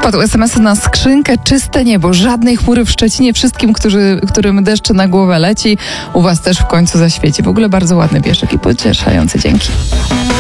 Padły SMS-y na skrzynkę, czyste niebo, żadnej chmury w Szczecinie, wszystkim, którym deszcz na głowę leci, u was też w końcu zaświeci. W ogóle bardzo ładny wieszek i pocieszający, dzięki.